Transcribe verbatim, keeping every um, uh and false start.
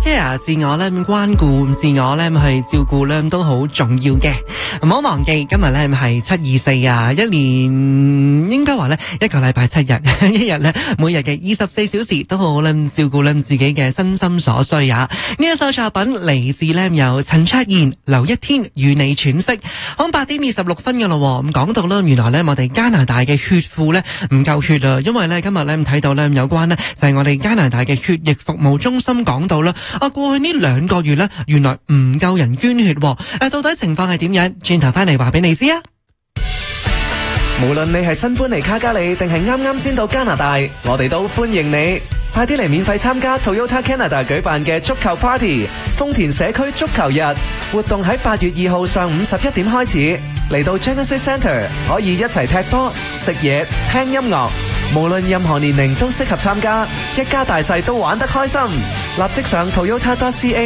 care 自我咧，關顧自我咧，去照顧咧都好重要嘅。唔好忘記今日咧係七二四啊，一年應該話咧一個禮拜七日，一日咧每日嘅二十四小時都好好咧照顧咧自己嘅身心所需啊！呢一首作品嚟自咧有陳卓賢、劉一天與你喘息，響八點二十六分嘅咯。咁講到啦，原來咧我哋加拿大嘅血庫咧唔夠血啊，因為咧今日咧睇到咧有關呢就係我哋加拿大嘅血液服務中心講到啦，啊過去呢兩個月咧原來唔夠人捐血，誒到底情況係點樣？轉頭翻嚟話俾你知啊！ 無論你係新搬嚟卡加里定係啱啱先到加拿大，我哋都歡迎你。快啲嚟免費參加 Toyota Canada 舉辦嘅足球 Party， 豐田社區足球日活動喺八月二號上午十一點開始。嚟到 Genesis Centre 可以一齊踢波、食嘢、聽音樂，無論任何年齡都適合參加，一家大細都玩得開心。立即上 toyota dot c a